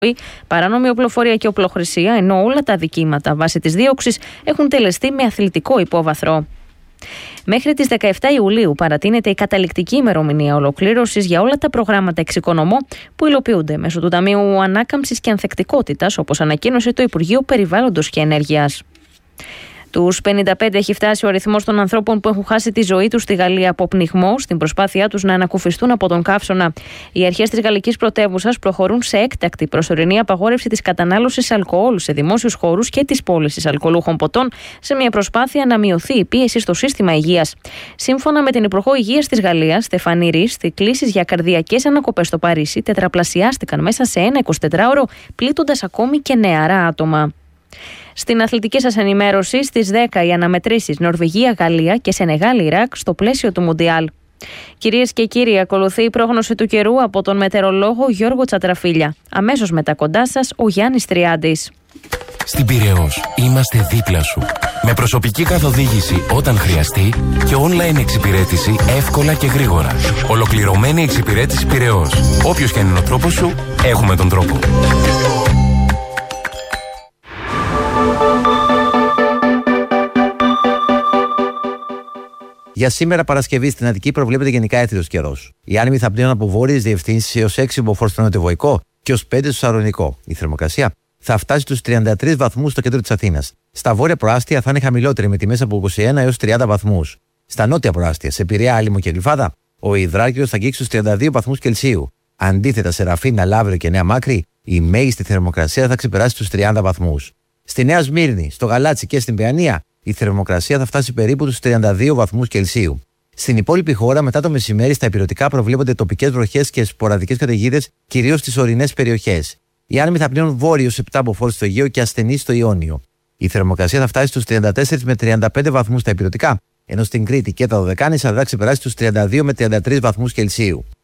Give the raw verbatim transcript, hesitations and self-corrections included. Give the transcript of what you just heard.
παράνομη οπλοφορία και οπλοχρησία, ενώ όλα τα αδικήματα βάσει της δίωξης έχουν τελεστεί με αθλητικό υπόβαθρο. Μέχρι τις δεκαεφτά Ιουλίου παρατείνεται η καταληκτική ημερομηνία ολοκλήρωσης για όλα τα προγράμματα εξοικονομώ που υλοποιούνται μέσω του Ταμείου Ανάκαμψης και Ανθεκτικότητας, όπως ανακοίνωσε το Υπουργείο Περιβάλλοντος και Ενέργειας. Τους πενήντα πέντε έχει φτάσει ο αριθμός των ανθρώπων που έχουν χάσει τη ζωή τους στη Γαλλία από πνιγμό στην προσπάθειά τους να ανακουφιστούν από τον καύσωνα. Οι αρχές της γαλλικής πρωτεύουσας προχωρούν σε έκτακτη προσωρινή απαγόρευση της κατανάλωσης αλκοόλ σε δημόσιους χώρους και της πώλησης αλκοολούχων ποτών, σε μια προσπάθεια να μειωθεί η πίεση στο σύστημα υγείας. Σύμφωνα με την Υπουργό Υγείας της Γαλλίας, Στεφανή Ρίς, οι κλήσεις για καρδιακές ανακοπές στο Παρίσι τετραπλασιάστηκαν μέσα σε ένα εικοσιτετράωρο, πλήττοντας ακόμη και νεαρά άτομα. Στην αθλητική σας ενημέρωση, στις δέκα οι αναμετρήσεις Νορβηγία, Γαλλία και Σενεγάλη, Ιράκ στο πλαίσιο του Μουντιάλ. Κυρίες και κύριοι, ακολουθεί η πρόγνωση του καιρού από τον μετεωρολόγο Γιώργο Τσατραφίλια. Αμέσως μετά κοντά σας ο Γιάννης Τριάντης. Στην Πειραιώς είμαστε δίπλα σου. Με προσωπική καθοδήγηση όταν χρειαστεί και online εξυπηρέτηση εύκολα και γρήγορα. Ολοκληρωμένη εξυπηρέτηση Πειραιώς. Όποιος και αν είναι ο τρόπος σου, έχουμε τον τρόπο. Για σήμερα Παρασκευή στην Αττική προβλέπεται γενικά έθριος καιρός. Οι άνεμοι θα πλέουν από βόρειες διευθύνσεις έως έξι μποφόρ στο νοτιοβοϊκό και ως πέντε στο σαρονικό. Η θερμοκρασία θα φτάσει στους τριάντα τρεις βαθμούς στο κέντρο της Αθήνας. Στα βόρεια προάστια θα είναι χαμηλότερη με τιμές από είκοσι ένα έως τριάντα βαθμούς. Στα νότια προάστια, σε Πειραιά, Άλυμο και Γλυφάδα, ο υδράργυρος θα αγγίξει στους τριάντα δύο βαθμούς Κελσίου. Αντίθετα, σε Ραφίνα, Λαύριο και Νέα Μάκρη, η μέγιστη θερμοκρασία θα ξεπεράσει τους τριάντα βαθμούς. Στη Νέα Σμύρνη, στο Γαλάτσι και στην Παιανία, η θερμοκρασία θα φτάσει περίπου τους τριάντα δύο βαθμούς Κελσίου. Στην υπόλοιπη χώρα, μετά το μεσημέρι, στα ηπειρωτικά προβλέπονται τοπικές βροχές και σποραδικές καταιγίδες, κυρίως στις ορεινές περιοχές. Οι άνεμοι θα πλέουν βόρειος επτά μποφόρ στο Αιγαίο και ασθενείς στο Ιόνιο. Η θερμοκρασία θα φτάσει στους τριάντα τέσσερα με τριάντα πέντε βαθμούς στα ηπειρωτικά, ενώ στην Κρήτη και τα Δωδεκάνησα θα ξεπεράσει τους τριάντα δύο με τριάντα τρεις βαθμούς Κελσίου.